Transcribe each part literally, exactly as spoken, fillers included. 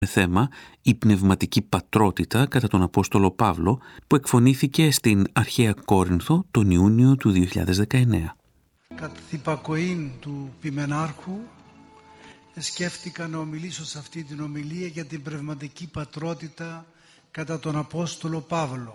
θέμα η πνευματική πατρότητα κατά τον Απόστολο Παύλο, που εκφωνήθηκε στην αρχαία Κόρινθο τον Ιούνιο του δύο χιλιάδες δεκαεννέα. Κατ' υπακοήν του ποιμενάρχου σκέφτηκα να ομιλήσω σε αυτή την ομιλία για την πνευματική πατρότητα κατά τον Απόστολο Παύλο.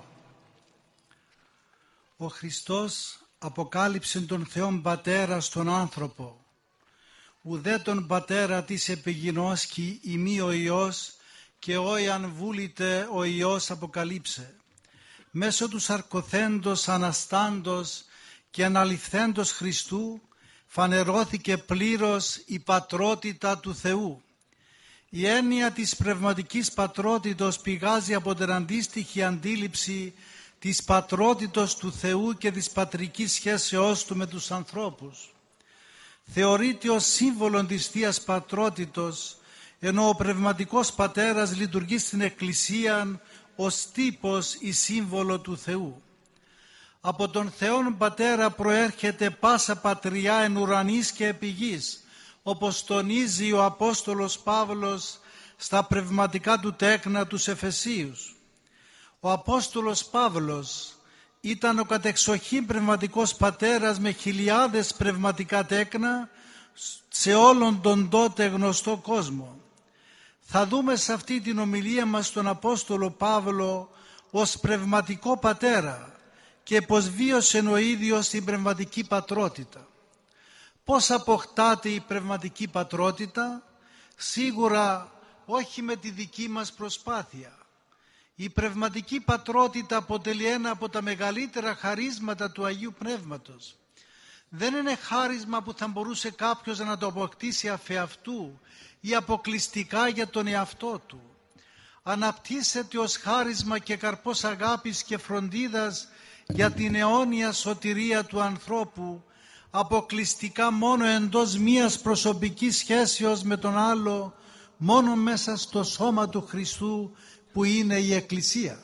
Ο Χριστός αποκάλυψε τον Θεόν Πατέρα στον άνθρωπο. Ουδέ τον Πατέρα της επιγινώσκει ημί ο Υιός και όι αν βούλητε ο Υιός αποκαλύψε. Μέσω του σαρκωθέντος αναστάντος και αναληφθέντος Χριστού φανερώθηκε πλήρως η πατρότητα του Θεού. Η έννοια της πνευματικής πατρότητος πηγάζει από την αντίστοιχη αντίληψη της πατρότητος του Θεού και της πατρικής σχέσεώς Του με τους ανθρώπους. Θεωρείται ως σύμβολο της Θείας Πατρότητος, ενώ ο πνευματικός πατέρας λειτουργεί στην Εκκλησία ως τύπος ή σύμβολο του Θεού. Από τον Θεόν Πατέρα προέρχεται πάσα πατριά εν ουρανής και επί γης, όπως τονίζει ο Απόστολος Παύλος στα πνευματικά του τέκνα τους Εφεσίους. Ο Απόστολος Παύλος ήταν ο κατεξοχήν πνευματικός πατέρας με χιλιάδες πνευματικά τέκνα σε όλον τον τότε γνωστό κόσμο. Θα δούμε σε αυτή την ομιλία μας τον Απόστολο Παύλο ως πνευματικό πατέρα και πως βίωσε ο ίδιος την πνευματική πατρότητα. Πώς αποκτάται η πνευματική πατρότητα? Σίγουρα όχι με τη δική μας προσπάθεια. Η πνευματική πατρότητα αποτελεί ένα από τα μεγαλύτερα χαρίσματα του Αγίου Πνεύματος. Δεν είναι χάρισμα που θα μπορούσε κάποιος να το αποκτήσει αφεαυτού ή αποκλειστικά για τον εαυτό του. Αναπτύσσεται ως χάρισμα και καρπός αγάπης και φροντίδας για την αιώνια σωτηρία του ανθρώπου, αποκλειστικά μόνο εντός μίας προσωπικής σχέσεως με τον άλλο, μόνο μέσα στο σώμα του Χριστού που είναι η Εκκλησία.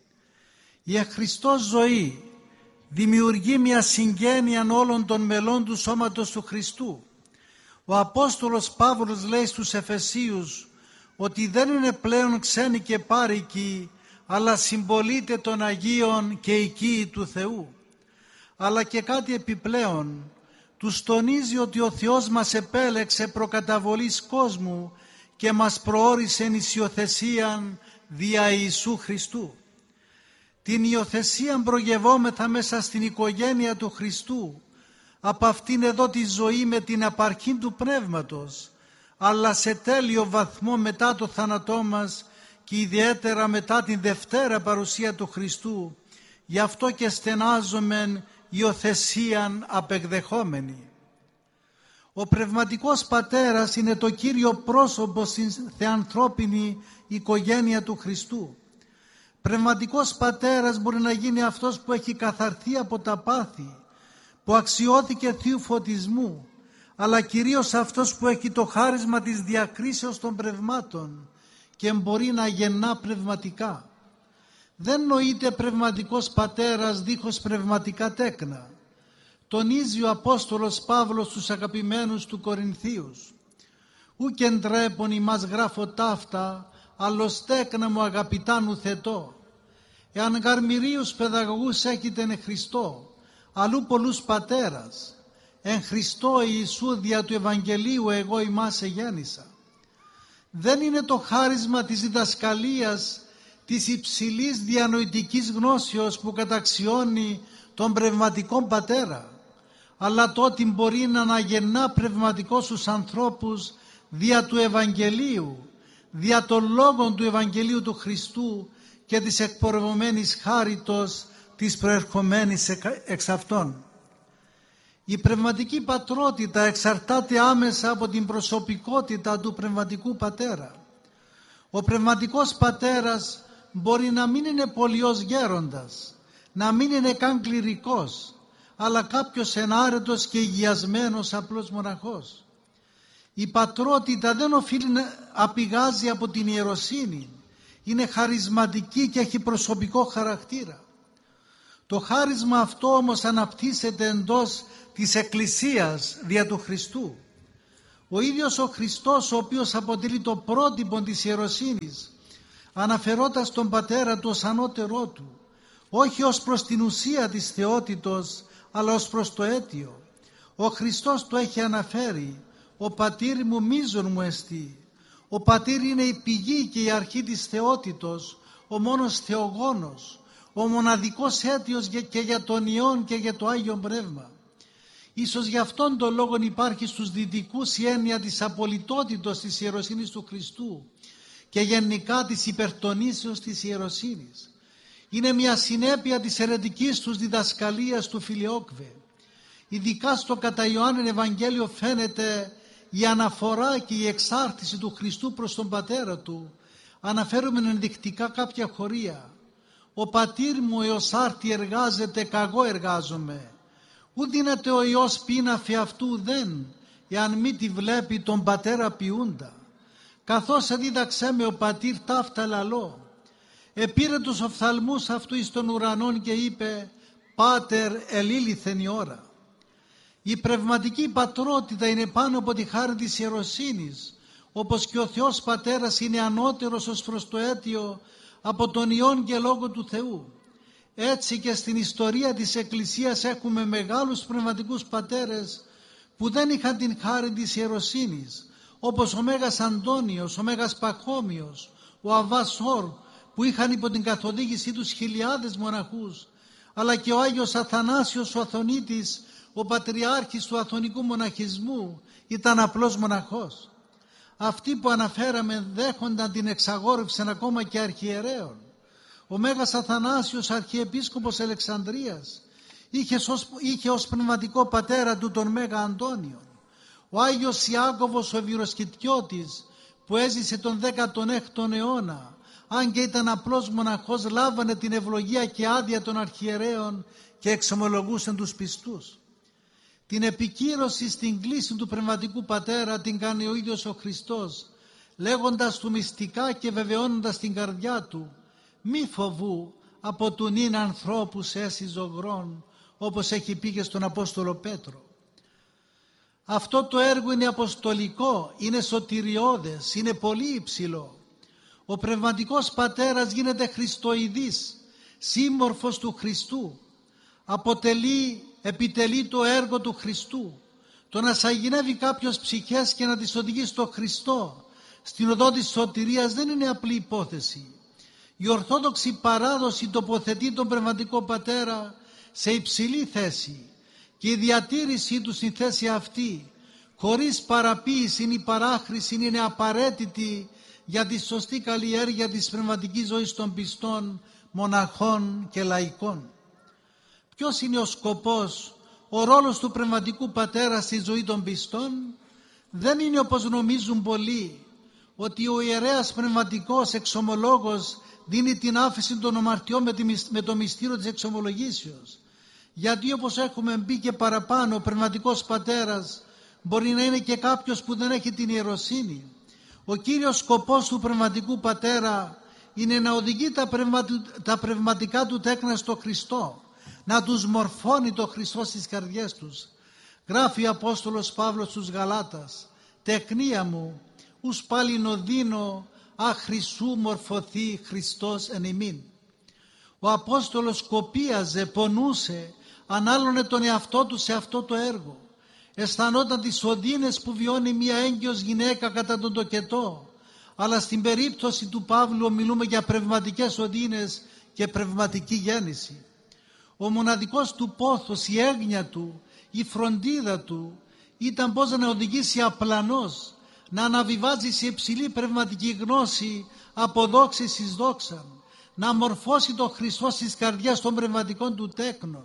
Η εχριστός ζωή δημιουργεί μια συγγένεια όλων των μελών του σώματος του Χριστού. Ο Απόστολος Παύλος λέει στους Εφεσίους ότι δεν είναι πλέον ξένοι και πάρικοι, αλλά συμπολίτε των Αγίων και οικοί του Θεού. Αλλά και κάτι επιπλέον, τους τονίζει ότι ο Θεός μας επέλεξε προκαταβολής κόσμου και μας προώρισε εις υιοθεσίαν δια Ιησού Χριστού. Την υιοθεσία προγευόμεθα μέσα στην οικογένεια του Χριστού, από αυτήν εδώ τη ζωή με την απαρχή του Πνεύματος, αλλά σε τέλειο βαθμό μετά το θάνατό μας και ιδιαίτερα μετά την Δευτέρα παρουσία του Χριστού. Γι' αυτό και στενάζομεν υιοθεσίαν απεκδεχόμενη. Ο πνευματικός πατέρας είναι το κύριο πρόσωπο στην θεανθρώπινη οικογένεια του Χριστού. Πνευματικός πατέρας μπορεί να γίνει αυτός που έχει καθαρθεί από τα πάθη, που αξιώθηκε Θείου φωτισμού, αλλά κυρίως αυτός που έχει το χάρισμα της διακρίσεως των πνευμάτων και μπορεί να γεννά πνευματικά. Δεν νοείται πνευματικός πατέρας δίχως πνευματικά τέκνα. Τονίζει ο Απόστολος Παύλος στους αγαπημένους του Κορινθίους. «Ουκ εντρέπον ημάς γράφω ταύτα, αλλος τέκνα μου αγαπητά νου θετώ. Εάν γαρμυρίους παιδαγωγούς έχετε εν Χριστώ, αλλού πολλούς πατέρας, εν Χριστώ Ιησού δια του Ευαγγελίου εγώ ημάς εγέννησα». Δεν είναι το χάρισμα της διδασκαλίας, της υψηλής διανοητικής γνώσεως που καταξιώνει τον πνευματικό πατέρα, αλλά το ότι μπορεί να αναγεννά πνευματικούς τους ανθρώπους δια του Ευαγγελίου, δια των λόγων του Ευαγγελίου του Χριστού και της εκπορευωμένης χάριτος της προερχομένης εξ αυτών. Η πνευματική πατρότητα εξαρτάται άμεσα από την προσωπικότητα του πνευματικού πατέρα. Ο πνευματικός πατέρας μπορεί να μην είναι πολιός γέροντας, να μην είναι καν κληρικός, αλλά κάποιος ενάρετος και υγιασμένος απλός μοναχός. Η πατρότητα δεν οφείλει να απηγάζει από την ιεροσύνη, είναι χαρισματική και έχει προσωπικό χαρακτήρα. Το χάρισμα αυτό όμως αναπτύσσεται εντός της Εκκλησίας δια του Χριστού. Ο ίδιος ο Χριστός, ο οποίος αποτελεί το πρότυπο της ιεροσύνης, αναφερόντας τον Πατέρα του ως ανώτερό του, όχι ως προς την ουσία της θεότητος, αλλά ως προς το αίτιο. Ο Χριστός το έχει αναφέρει: «Ο πατήρ μου μείζων μου εστί». Ο πατήρ είναι η πηγή και η αρχή της θεότητος, ο μόνος θεογόνος, ο μοναδικός αίτιος και για τον Υιόν και για το Άγιο Πνεύμα. Ίσως γι' αυτόν τον λόγο υπάρχει στους δυτικούς η έννοια της απολυτότητος της ιεροσύνης του Χριστού και γενικά της υπερτονήσεως της ιεροσύνης. Είναι μια συνέπεια της αιρετικής τους διδασκαλίας του Φιλιόκβε. Ειδικά στο κατά Ιωάννην Ευαγγέλιο φαίνεται η αναφορά και η εξάρτηση του Χριστού προς τον Πατέρα του. Αναφέρουμε ενδεικτικά κάποια χωρία: «Ο πατήρ μου εως άρτη εργάζεται, καγώ εργάζομαι. Ου δύναται ο Υιός πείνα φε αυτού δεν, εάν μη τη βλέπει τον Πατέρα ποιούντα. Καθώς εδίδαξέ με ο πατήρ ταύτα λαλώ. Επήρε τους οφθαλμούς αυτού εις των ουρανών και είπε: Πάτερ, ελήλυθεν η ώρα». Η πνευματική πατρότητα είναι πάνω από τη χάρη της ιεροσύνης, όπως και ο Θεός Πατέρας είναι ανώτερος ως προς το αίτιο από τον Υιόν και Λόγο του Θεού. Έτσι και στην ιστορία της Εκκλησίας έχουμε μεγάλους πνευματικούς πατέρες που δεν είχαν την χάρη της ιεροσύνης, όπως ο Μέγας Αντώνιος, ο Μέγας Παχώμιος, ο Αββάς Ορ, που είχαν υπό την καθοδήγησή τους χιλιάδες μοναχούς, αλλά και ο Άγιος Αθανάσιος ο Αθωνίτης, ο πατριάρχης του αθωνικού μοναχισμού, ήταν απλός μοναχός. Αυτοί που αναφέραμε δέχονταν την εξαγόρευση ακόμα και αρχιερέων. Ο Μέγας Αθανάσιος, αρχιεπίσκοπος Αλεξανδρίας, είχε ως, είχε ως πνευματικό πατέρα του τον Μέγα Αντώνιο. Ο Άγιος Ιάκωβος ο Βυροσκητιώτης, που έζησε τον δέκατον έκτον αιώνα, αν και ήταν απλός μοναχός, λάβανε την ευλογία και άδεια των αρχιερέων και εξομολογούσαν τους πιστούς. Την επικύρωση στην κλίση του πνευματικού πατέρα την κάνει ο ίδιος ο Χριστός, λέγοντας του μυστικά και βεβαιώνοντας την καρδιά του: «Μη φοβού, από του νυν ανθρώπους έσυ ζωγρών», όπως έχει πει και στον Απόστολο Πέτρο. Αυτό το έργο είναι αποστολικό, είναι σωτηριώδες, είναι πολύ υψηλό. Ο πνευματικός πατέρας γίνεται χριστοειδής, σύμμορφος του Χριστού. Αποτελεί, επιτελεί το έργο του Χριστού. Το να σαγηνεύει κάποιος ψυχές και να τις οδηγεί στο Χριστό, στην οδό της σωτηρίας, δεν είναι απλή υπόθεση. Η Ορθόδοξη παράδοση τοποθετεί τον πνευματικό πατέρα σε υψηλή θέση και η διατήρησή του στη θέση αυτή, χωρίς παραποίηση ή παράχρηση, είναι απαραίτητη για τη σωστή καλλιέργεια της πνευματικής ζωής των πιστών, μοναχών και λαϊκών. Ποιος είναι ο σκοπός, ο ρόλος του πνευματικού πατέρα στη ζωή των πιστών? Δεν είναι όπως νομίζουν πολλοί, ότι ο ιερέας πνευματικός εξομολόγος δίνει την άφεση των αμαρτιών με το μυστήριο της εξομολογήσεως. Γιατί, όπως έχουμε μπει και παραπάνω, ο πνευματικός πατέρας μπορεί να είναι και κάποιος που δεν έχει την ιεροσύνη. Ο κύριος σκοπός του πνευματικού πατέρα είναι να οδηγεί τα, πνευματι... τα πνευματικά του τέκνα στο Χριστό, να τους μορφώνει το Χριστό στις καρδιές τους. Γράφει ο Απόστολος Παύλος στους Γαλάτας: «Τεκνία μου, ους πάλιν οδύνω, α Χριστού μορφωθεί Χριστός εν ημίν». Ο Απόστολος κοπίαζε, πονούσε, ανάλωνε τον εαυτό του σε αυτό το έργο. Αισθανόταν τις οδύνες που βιώνει μια έγκυος γυναίκα κατά τον τοκετό, αλλά στην περίπτωση του Παύλου μιλούμε για πνευματικές οδύνες και πνευματική γέννηση. Ο μοναδικός του πόθος, η έγνοια του, η φροντίδα του ήταν πώς να οδηγήσει απλανός, να αναβιβάζει σε υψηλή πνευματική γνώση από δόξης εις δόξαν, να μορφώσει τον Χριστό στις καρδιές των πνευματικών του τέκνων.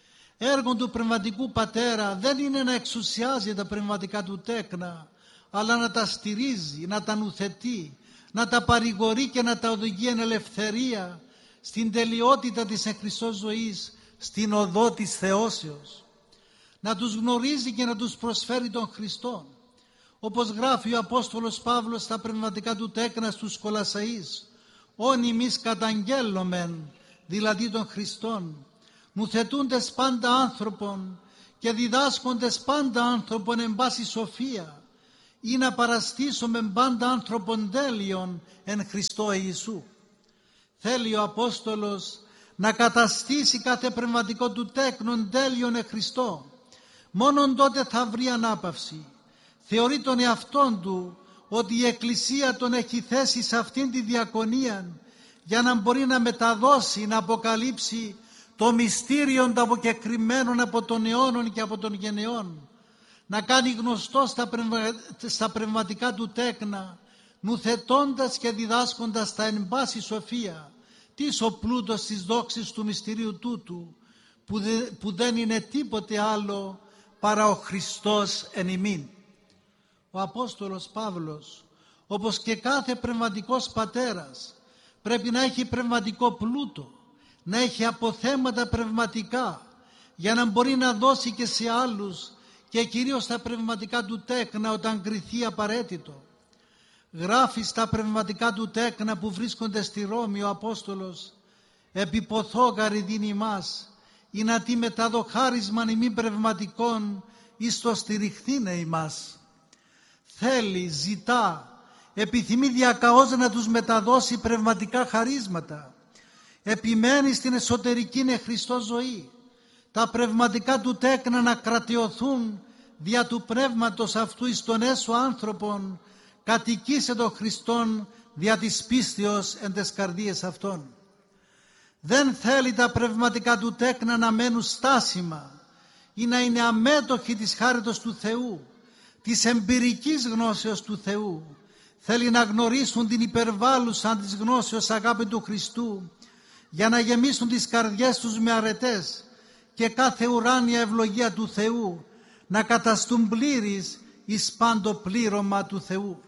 Έργο του πνευματικού πατέρα δεν είναι να εξουσιάζει τα πνευματικά του τέκνα, αλλά να τα στηρίζει, να τα νουθετεί, να τα παρηγορεί και να τα οδηγεί εν ελευθερία, στην τελειότητα της εν Χριστώ ζωής, στην οδό της θεώσεως. Να τους γνωρίζει και να τους προσφέρει τον Χριστό. Όπως γράφει ο Απόστολος Παύλος στα πνευματικά του τέκνα στους Κολασσαείς: «Όν ημείς καταγγέλλομεν», δηλαδή των Χριστών, νουθετούντες πάντα άνθρωπον και διδάσκοντες πάντα άνθρωπον εν πάση σοφία, ή να παραστήσουμε πάντα άνθρωπον τέλειον εν Χριστώ Ιησού. Θέλει ο Απόστολος να καταστήσει κάθε πνευματικό του τέκνον τέλειον εν Χριστώ. Μόνον τότε θα βρει ανάπαυση. Θεωρεί τον εαυτόν του ότι η Εκκλησία τον έχει θέσει σε αυτήν τη διακονία για να μπορεί να μεταδώσει, να αποκαλύψει το μυστήριο των αποκεκριμένων από των αιώνων και από των γενεών, να κάνει γνωστό στα, πνευμα... στα πνευματικά του τέκνα, νουθετώντας και διδάσκοντας τα εν πάση σοφία, τις ο πλούτος της δόξης του μυστηρίου τούτου, που, δε... που δεν είναι τίποτε άλλο παρά ο Χριστός εν ημίν. Ο Απόστολος Παύλος, όπως και κάθε πνευματικός πατέρας, πρέπει να έχει πνευματικό πλούτο, να έχει αποθέματα πνευματικά, για να μπορεί να δώσει και σε άλλους και κυρίως τα πνευματικά του τέκνα όταν κριθεί απαραίτητο. Γράφει στα πνευματικά του τέκνα που βρίσκονται στη Ρώμη ο Απόστολος, «Επιποθόγαρη δίνει μας, ή να τι μεταδω χάρισμαν ημί πνευματικών, εις το στηριχθήνε ημάς». Θέλει, ζητά, επιθυμεί διακαώς να τους μεταδώσει πνευματικά χαρίσματα. Επιμένει στην εσωτερική εν Χριστώ ζωή. Τα πνευματικά του τέκνα να κρατιωθούν δια του πνεύματος αυτού εις τον έσω άνθρωπον, κατοικήσε τον Χριστόν δια της πίστεως εν τες καρδίες αυτών. Δεν θέλει τα πνευματικά του τέκνα να μένουν στάσιμα ή να είναι αμέτωχοι της χάριτος του Θεού, της εμπειρικής γνώσεως του Θεού. Θέλει να γνωρίσουν την υπερβάλλουσαν της γνώσεως αγάπη του Χριστού, για να γεμίσουν τις καρδιές τους με αρετές και κάθε ουράνια ευλογία του Θεού, να καταστούν πλήρεις εις πάντο πλήρωμα του Θεού.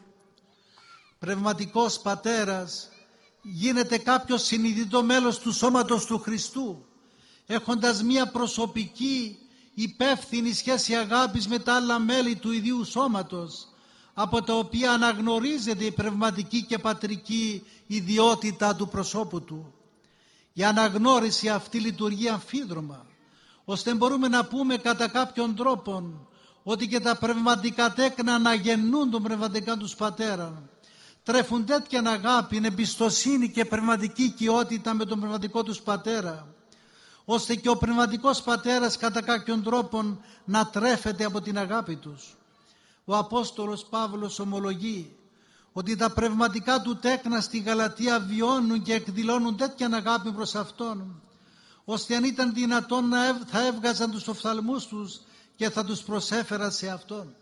Πνευματικός πατέρας γίνεται κάποιος συνειδητό μέλος του σώματος του Χριστού, έχοντας μία προσωπική υπεύθυνη σχέση αγάπης με τα άλλα μέλη του ιδίου σώματος, από τα οποία αναγνωρίζεται η πνευματική και πατρική ιδιότητα του προσώπου του. Η αναγνώριση αυτή λειτουργεί αμφίδρομα, ώστε μπορούμε να πούμε κατά κάποιον τρόπο ότι και τα πνευματικά τέκνα αναγεννούν τον πνευματικά τους πατέρα. Τρέφουν τέτοια αγάπη, εμπιστοσύνη και πνευματική οικειότητα με τον πνευματικό τους πατέρα, ώστε και ο πνευματικός πατέρας κατά κάποιον τρόπο να τρέφεται από την αγάπη τους. Ο Απόστολος Παύλος ομολογεί ότι τα πνευματικά του τέκνα στη Γαλατεία βιώνουν και εκδηλώνουν τέτοια αγάπη προς Αυτόν, ώστε αν ήταν δυνατόν να ευ, θα έβγαζαν τους οφθαλμούς τους και θα τους προσέφεραν σε Αυτόν.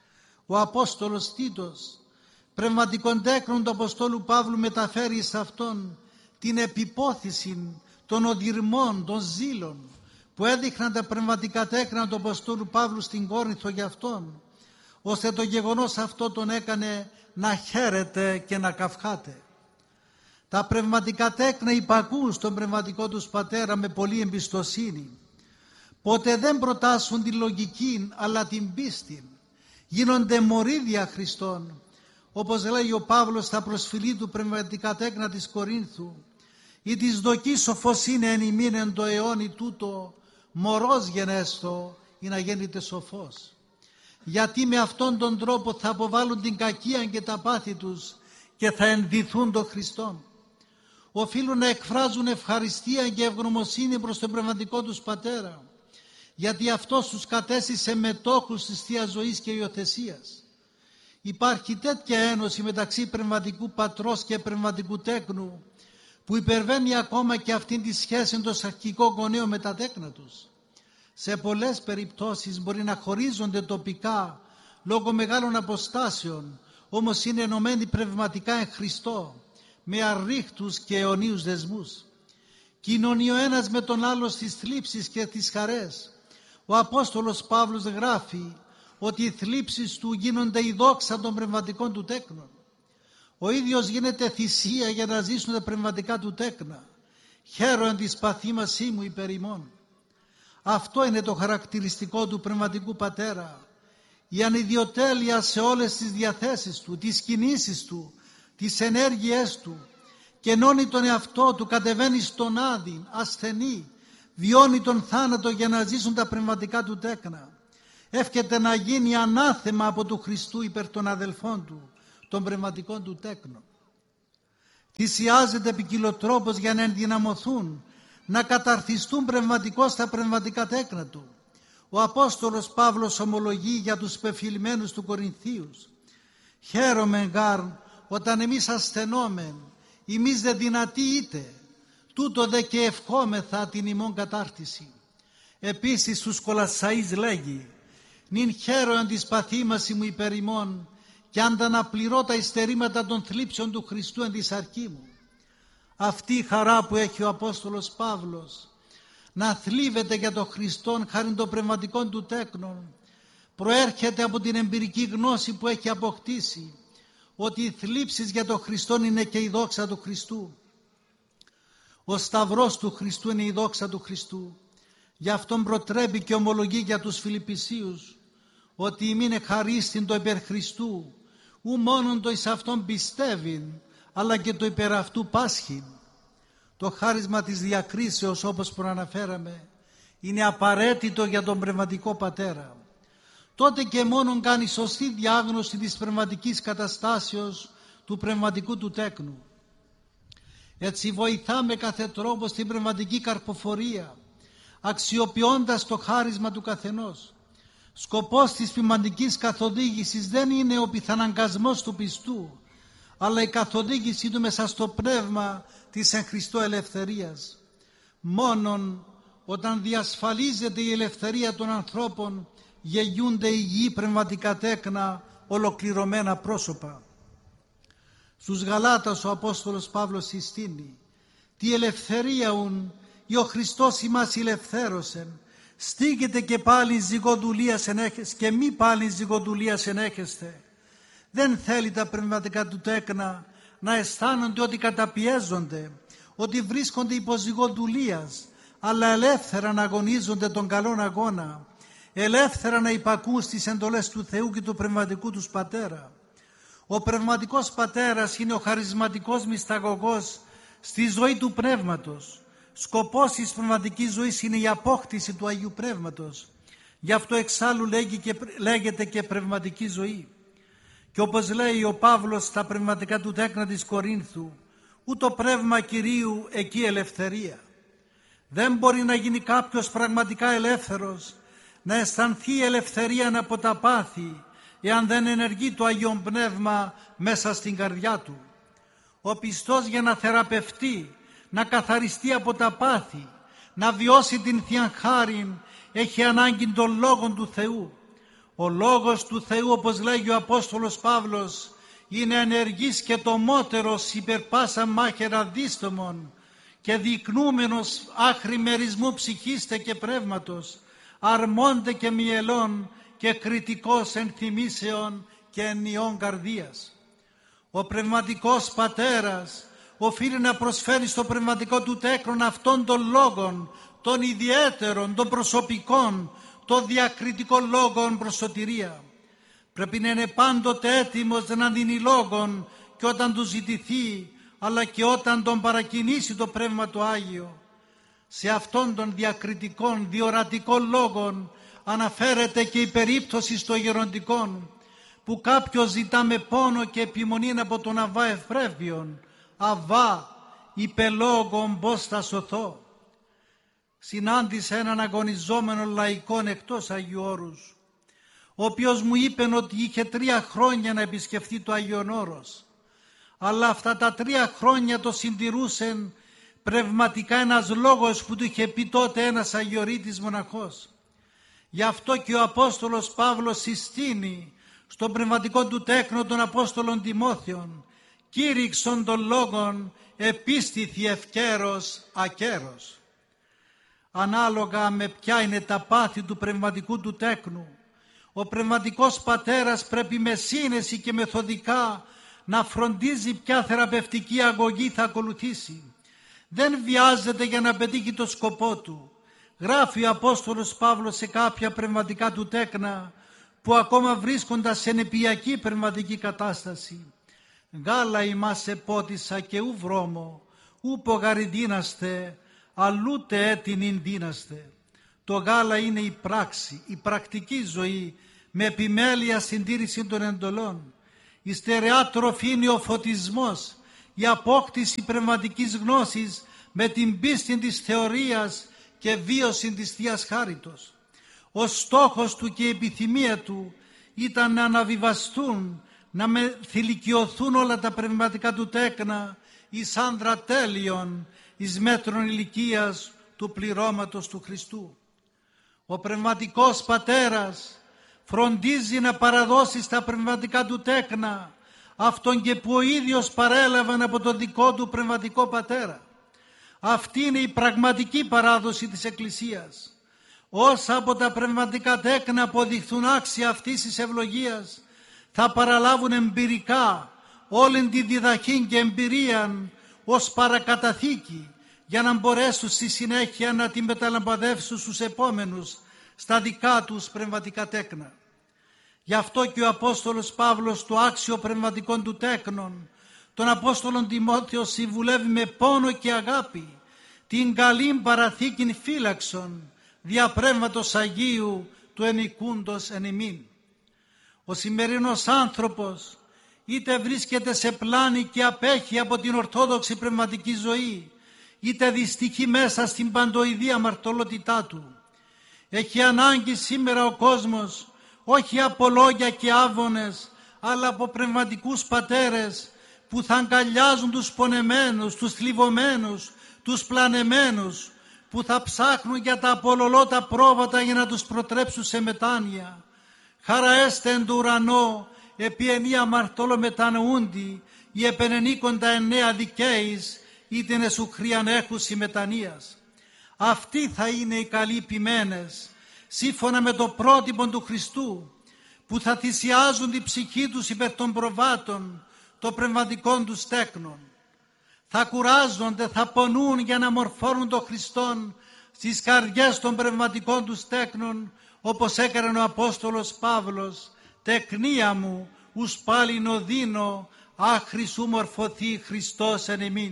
Ο Απόστολος Τίτος, πνευματικών τέκνων του Αποστόλου Παύλου, μεταφέρει σε Αυτόν την επιπόθηση των οδυρμών, των ζήλων που έδειχναν τα πνευματικά τέκνα του Αποστόλου Παύλου στην Κόρινθο για Αυτόν, ώστε το γεγονός αυτό τον έκανε να χαίρεται και να καυχάται. Τα πνευματικά τέκνα υπακούν στον πνευματικό τους πατέρα με πολλή εμπιστοσύνη. Ποτέ δεν προτάσουν τη λογική αλλά την πίστη. Γίνονται μορίδια Χριστών, όπως λέει ο Παύλος στα προσφυλή του πνευματικά τέκνα της Κορίνθου, «Ή της δοκής σοφός είναι εν ημίν εν το αιώνι τούτο, μωρός γενέστο ή να γέννηται σοφός». Γιατί με αυτόν τον τρόπο θα αποβάλουν την κακία και τα πάθη τους και θα ενδυθούν τον Χριστόν. Οφείλουν να εκφράζουν ευχαριστία και ευγνωμοσύνη προς τον πνευματικό τους πατέρα, γιατί αυτός τους κατέστησε μετόχους της Θείας Ζωής και υιοθεσίας. Υπάρχει τέτοια ένωση μεταξύ πνευματικού πατρός και πνευματικού τέκνου, που υπερβαίνει ακόμα και αυτήν τη σχέση των αρχικών γονέων με τα τέκνα τους. Σε πολλές περιπτώσεις μπορεί να χωρίζονται τοπικά λόγω μεγάλων αποστάσεων, όμως είναι ενωμένοι πνευματικά εν Χριστώ, με αρρήχτους και αιωνίους δεσμούς. Κοινωνεί ο ένας με τον άλλο στις θλίψεις και τις χαρές. Ο Απόστολος Παύλος γράφει ότι οι θλίψεις του γίνονται η δόξα των πνευματικών του τέκνων. Ο ίδιος γίνεται θυσία για να ζήσουν τα πνευματικά του τέκνα. Χαίρον της παθήμασή μου υπέρ ημών. Αυτό είναι το χαρακτηριστικό του πνευματικού πατέρα. Η ανιδιοτέλεια σε όλες τις διαθέσεις του, τις κινήσεις του, τις ενέργειές του, και ενώνει τον εαυτό του, κατεβαίνει στον άδη, ασθενή, βιώνει τον θάνατο για να ζήσουν τα πνευματικά του τέκνα. εύχεται να γίνει ανάθεμα από του Χριστού υπέρ των αδελφών του, των πνευματικών του τέκνων. Θυσιάζεται ποικιλοτρόπως για να ενδυναμωθούν, να καταρτιστούν πνευματικώς τα πνευματικά τέκνα του. Ο Απόστολος Παύλος ομολογεί για τους πεφυλμένους του Κορινθίους: «Χαίρομεν γάρ όταν εμείς ασθενόμεν, εμείς δε δυνατοί είτε, τούτο δε και ευχόμεθα την ημών κατάρτιση». Επίσης στους Κολασσαείς λέγει: «Νυν χαίρον της παθήμαση μου υπέρ ημών, και ανταναπληρώ τα υστερήματα των θλίψεων του Χριστού εν της αρχή μου». Αυτή η χαρά που έχει ο Απόστολος Παύλος, να θλίβεται για τον Χριστόν χάριν των πνευματικών του τέκνων, προέρχεται από την εμπειρική γνώση που έχει αποκτήσει, ότι οι θλίψεις για τον Χριστόν είναι και η δόξα του Χριστού. Ο σταυρός του Χριστού είναι η δόξα του Χριστού. Γι' αυτόν προτρέπει και ομολογεί για τους Φιλιππισίους ότι ημίνε χαρίστην το υπέρ Χριστού, ου μόνον το εις αυτόν πιστεύειν, αλλά και το υπέρ αυτού πάσχην. Το χάρισμα της διακρίσεως, όπως προαναφέραμε, είναι απαραίτητο για τον πνευματικό πατέρα. Τότε και μόνον κάνει σωστή διάγνωση της πνευματικής καταστάσεως του πνευματικού του τέκνου. Έτσι βοηθά με κάθε τρόπο στην πνευματική καρποφορία, αξιοποιώντας το χάρισμα του καθενός. Σκοπός της πνευματικής καθοδήγησης δεν είναι ο πιθαναγκασμός του πιστού, αλλά η καθοδήγησή του μέσα στο πνεύμα της εν Χριστώ ελευθερίας. Μόνον όταν διασφαλίζεται η ελευθερία των ανθρώπων, γεννιούνται υγιή πνευματικά τέκνα, ολοκληρωμένα πρόσωπα. Στους Γαλάτας ο Απόστολος Παύλος συστήνει: «Τι ελευθερία ουν, ή ο Χριστός ημάς ελευθέρωσεν, στήγεται και πάλι ζυγοδουλίας ενέχεστε και μη πάλι ζυγοδουλίας ενέχεστε». Δεν θέλει τα πνευματικά του τέκνα να αισθάνονται ότι καταπιέζονται, ότι βρίσκονται υπό ζυγοδουλίας, αλλά ελεύθερα να αγωνίζονται τον καλόν αγώνα, ελεύθερα να υπακούν στις εντολές του Θεού και του πνευματικού τους πατέρα. Ο πνευματικός πατέρας είναι ο χαρισματικός μυσταγωγός στη ζωή του πνεύματος. Σκοπός της πνευματικής ζωής είναι η απόκτηση του Αγίου Πνεύματος. Γι' αυτό εξάλλου λέγει και, λέγεται και πνευματική ζωή. Και όπως λέει ο Παύλος στα πνευματικά του τέκνα της Κορίνθου, ούτω πνεύμα Κυρίου εκεί ελευθερία. Δεν μπορεί να γίνει κάποιος πραγματικά ελεύθερος, να αισθανθεί η ελευθερία από τα πάθη, εάν δεν ενεργεί το Αγίον Πνεύμα μέσα στην καρδιά του. Ο πιστός για να θεραπευτεί, να καθαριστεί από τα πάθη, να βιώσει την Θείαν Χάριν, έχει ανάγκη των λόγων του Θεού. Ο λόγος του Θεού, όπως λέγει ο Απόστολος Παύλος, είναι ενεργής και τομότερος υπερ πάσα μάχαιρα δίστομων και δεικνούμενος άχρη μερισμού ψυχίστε και πνεύματος, αρμόνται και μυελών και κριτικός ενθυμήσεων και ενιών καρδίας. Ο πνευματικός πατέρας οφείλει να προσφέρει στο πνευματικό του τέκνον αυτών των λόγων, των ιδιαίτερων, των προσωπικών, των διακριτικών λόγων προς σωτηρία. Πρέπει να είναι πάντοτε έτοιμος να δίνει λόγων και όταν του ζητηθεί, αλλά και όταν τον παρακινήσει το Πνεύμα το Άγιο. Σε αυτών των διακριτικών, διορατικών λόγων αναφέρεται και η περίπτωση στο γεροντικών, που κάποιος ζητά με πόνο και επιμονή από τον Αβά Ευπρέπειον: «Αβά, υπελόγων πώς θα σωθώ». Συνάντησα έναν αγωνιζόμενο λαϊκόν εκτός Αγίου Όρους, ο οποίος μου είπε ότι είχε τρία χρόνια να επισκεφτεί το Άγιον Όρος, αλλά αυτά τα τρία χρόνια το συντηρούσε πνευματικά ένας λόγος που του είχε πει τότε ένας αγιορείτης μοναχός. Γι' αυτό και ο Απόστολος Παύλος συστήνει στον πνευματικό του τέκνο των Απόστολων Τιμόθεων: «Κήρυξον των λόγων επίστηθη ευκαίρος ακέρος». Ανάλογα με ποια είναι τα πάθη του πνευματικού του τέκνου, ο πνευματικός πατέρας πρέπει με σύνεση και μεθοδικά να φροντίζει ποια θεραπευτική αγωγή θα ακολουθήσει. Δεν βιάζεται για να πετύχει το σκοπό του. Γράφει ο Απόστολος Παύλος σε κάποια πνευματικά του τέκνα που ακόμα βρίσκονταν σε νηπιακή πνευματική κατάσταση: «Γάλα ημάς επότισα και ου βρώμο, ου πογαριδίναστε, αλλούτε έτεινην δίναστε». Το γάλα είναι η πράξη, η πρακτική ζωή με επιμέλεια συντήρηση των εντολών. Η στερεά τροφή είναι ο φωτισμός, η απόκτηση πνευματικής γνώσης με την πίστη της θεωρίας και βίωση της Θείας Χάριτος. Ο στόχος του και η επιθυμία του ήταν να αναβιβαστούν, να θηλυκιωθούν όλα τα πνευματικά του τέκνα εις άνδρα τέλειων, εις μέτρων ηλικίας του πληρώματος του Χριστού. Ο πνευματικός πατέρας φροντίζει να παραδώσει στα πνευματικά του τέκνα αυτόν και που ο ίδιος παρέλαβαν από τον δικό του πνευματικό πατέρα. Αυτή είναι η πραγματική παράδοση της Εκκλησίας. Όσα από τα πνευματικά τέκνα αποδειχθούν άξια αυτής της ευλογίας, θα παραλάβουν εμπειρικά όλη τη διδαχή και εμπειρία ως παρακαταθήκη, για να μπορέσουν στη συνέχεια να την μεταλαμπαδεύσουν στους επόμενους στα δικά τους πνευματικά τέκνα. Γι' αυτό και ο Απόστολος Παύλος το άξιο πνευματικών του τέκνων, τον Απόστολον Τιμόθεο συμβουλεύει με πόνο και αγάπη την καλή παραθήκην φύλαξον δια πνεύματος Αγίου του ενικούντος εν ημίν. Ο σημερινός άνθρωπος είτε βρίσκεται σε πλάνη και απέχει από την ορθόδοξη πνευματική ζωή, είτε δυστυχεί μέσα στην παντοειδή αμαρτωλότητά του. Έχει ανάγκη σήμερα ο κόσμος όχι από λόγια και άβονες, αλλά από πνευματικούς πατέρες που θα αγκαλιάζουν τους πονεμένους, τους θλιβωμένους, τους πλανεμένους, που θα ψάχνουν για τα απολωλώτα πρόβατα για να τους προτρέψουν σε μετάνοια. Χαραέστε εν του ουρανό, επί ενία αμαρτωλό μετανοούντι, οι επενενίκοντα εννέα δικαίης, ήτεν εσουχρίαν έχουσι μετανοίας. Αυτοί θα είναι οι καλοί ποιμένες, σύμφωνα με το πρότυπο του Χριστού, που θα θυσιάζουν την ψυχή τους υπέρ των προβάτων, των πνευματικών τους τέκνων. Θα κουράζονται, θα πονούν για να μορφώνουν τον Χριστόν στις καρδιές των πνευματικών τους τέκνων, όπως έκανε ο Απόστολος Παύλος, «Τεκνία μου, ους πάλιν οδύνω, άχρη σου μορφωθεί Χριστός εν ημίν».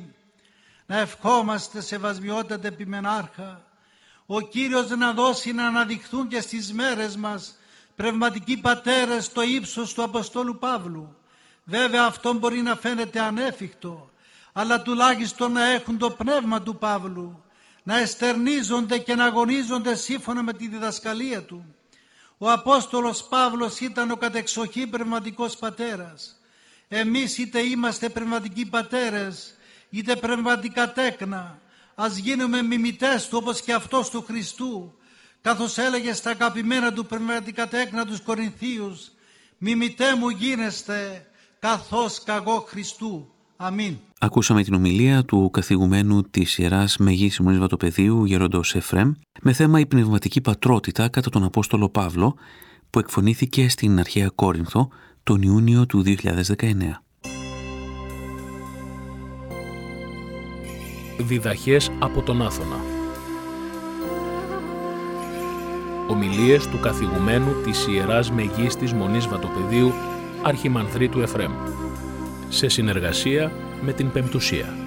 Να ευχόμαστε, σεβασμιότατε επιμενάρχα, ο Κύριος να δώσει να αναδειχθούν και στις μέρες μας πνευματικοί πατέρες στο ύψος του Αποστόλου Παύλου. Βέβαια αυτό μπορεί να φαίνεται ανέφικτο, αλλά τουλάχιστον να έχουν το πνεύμα του Παύλου, να εστερνίζονται και να αγωνίζονται σύμφωνα με τη διδασκαλία του. Ο Απόστολος Παύλος ήταν ο κατεξοχή πνευματικός πατέρας. Εμείς είτε είμαστε πνευματικοί πατέρες, είτε πνευματικά τέκνα, ας γίνουμε μιμητές του όπως και αυτός του Χριστού, καθώς έλεγε στα αγαπημένα του πνευματικά τέκνα τους Κορινθίους, «Μιμητέ μου γίνεστε, καθώς καγώ Χριστού». Αμήν. Ακούσαμε την ομιλία του καθηγουμένου της Ιεράς Μεγής Μονής Βατοπεδίου Γέροντος Εφραίμ με θέμα η πνευματική πατρότητα κατά τον Απόστολο Παύλο, που εκφωνήθηκε στην αρχαία Κόρινθο τον Ιούνιο του δύο χιλιάδες δεκαεννέα. Διδαχές από τον Άθωνα. Ομιλίες του καθηγουμένου της Ιεράς Μεγής της Μονής Βατοπεδίου Αρχιμανδρίτου Εφραίμ, σε συνεργασία με την Πεμπτουσία.